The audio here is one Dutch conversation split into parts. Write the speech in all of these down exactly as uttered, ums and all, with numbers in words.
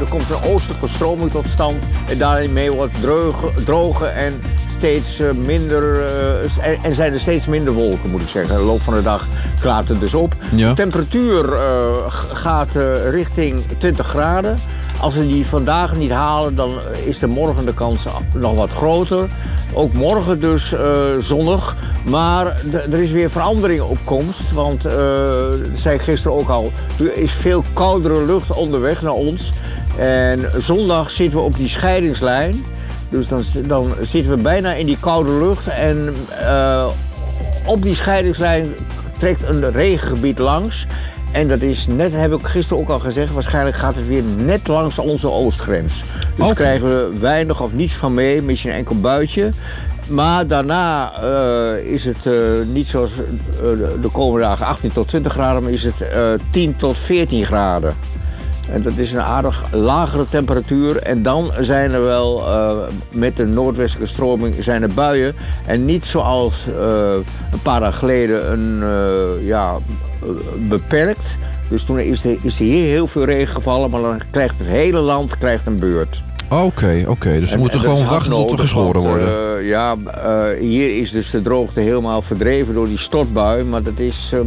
er komt een oostelijke stroming tot stand. En daarmee wordt droge, droge en steeds uh, minder... Uh, en, en zijn er steeds minder wolken, moet ik zeggen. In de loop van de dag klaart het dus op. Ja. De temperatuur uh, gaat uh, richting twintig graden. Als we die vandaag niet halen, dan is de morgen de kans nog wat groter. Ook morgen dus uh, zonnig. Maar d- er is weer verandering op komst. Want, uh, dat zei ik gisteren ook al, er is veel koudere lucht onderweg naar ons. En zondag zitten we op die scheidingslijn. Dus dan, dan zitten we bijna in die koude lucht. En uh, op die scheidingslijn trekt een regengebied langs. En dat is net, heb ik gisteren ook al gezegd, waarschijnlijk gaat het weer net langs onze oostgrens. Dus okay. krijgen we weinig of niets van mee, misschien een enkel buitje. Maar daarna uh, is het uh, niet zoals uh, de komende dagen achttien tot twintig graden, maar is het uh, tien tot veertien graden. En dat is een aardig lagere temperatuur. En dan zijn er wel, uh, met de noordwestelijke stroming, zijn er buien. En niet zoals uh, een paar dagen geleden een, uh, ja, uh, beperkt. Dus toen is er, is er hier heel veel regen gevallen, maar dan krijgt het hele land krijgt een beurt. Oké, okay, oké. Okay. Dus we en, moeten en gewoon wachten tot er geschoren worden. Uh, ja, uh, hier is dus de droogte helemaal verdreven door die stortbui. Maar dat is uh,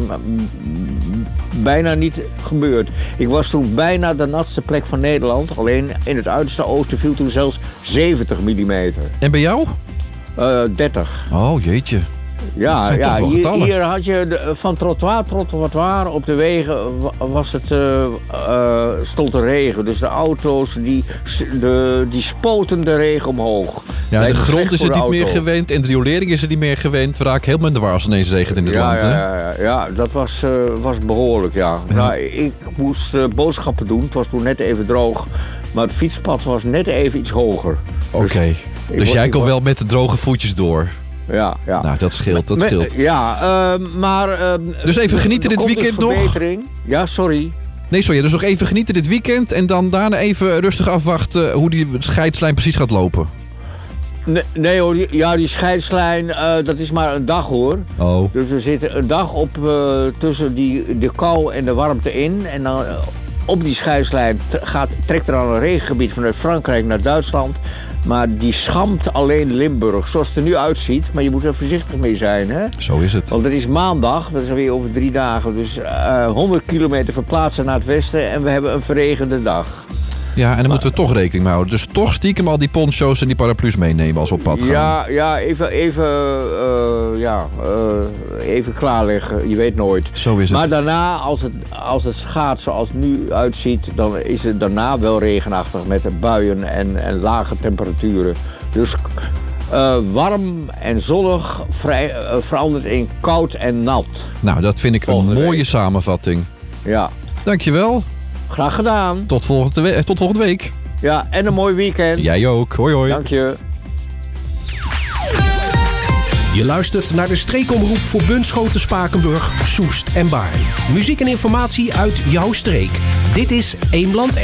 bijna niet gebeurd. Ik was toen bijna de natste plek van Nederland. Alleen in het uiterste oosten viel toen zelfs zeventig millimeter. En bij jou? Uh, dertig. Oh, jeetje. Ja, ja hier, hier had je de, van trottoir tot trottoir op de wegen was het, uh, uh, stond er regen. Dus de auto's die, de, die spoten de regen omhoog. Ja, Lijkt de grond is er niet auto. meer gewend en de riolering is er niet meer gewend. We raken helemaal in de war als ineens regent in het ja, land. Ja, hè? ja, ja, ja, dat was, uh, was behoorlijk, ja. ja. Nou, ik moest uh, boodschappen doen. Het was toen net even droog. Maar het fietspad was net even iets hoger. Oké, okay. dus, dus jij kon wel met de droge voetjes door. Ja, ja. Nou, dat scheelt, dat scheelt. Ja, uh, maar... Uh, dus even genieten dit weekend nog? Ja, sorry. Nee, sorry. Dus nog even genieten dit weekend en dan daarna even rustig afwachten hoe die scheidslijn precies gaat lopen. Nee, nee hoor, die, ja, die scheidslijn, uh, dat is maar een dag hoor. Oh. Dus we zitten een dag op uh, tussen die, de kou en de warmte in. En dan uh, op die scheidslijn gaat, trekt er dan een regengebied vanuit Frankrijk naar Duitsland. Maar die schampt alleen Limburg, zoals het er nu uitziet. Maar je moet er voorzichtig mee zijn, hè? Zo is het. Want het is maandag, dat is weer over drie dagen. Dus uh, honderd kilometer verplaatsen naar het westen en we hebben een verregende dag. Ja, en dan maar, moeten we toch rekening mee houden. Dus toch stiekem al die poncho's en die paraplu's meenemen als we op pad gaan. Ja, ja even, even, uh, ja, uh, even klaarleggen. Je weet nooit. Zo is het. Maar daarna, als het, als het gaat zoals het nu uitziet, dan is het daarna wel regenachtig met buien en, en lage temperaturen. Dus uh, warm en zonnig vrij, uh, verandert in koud en nat. Nou, dat vind ik Volgende een mooie week. Samenvatting. Ja. Dankjewel. Graag gedaan. Tot volgende, we- tot volgende week. Ja, en een mooi weekend. Jij ook. Hoi hoi. Dank je. Je luistert naar de streekomroep voor Bunschoten, Spakenburg, Soest en Baarn. Muziek en informatie uit jouw streek. Dit is Eemland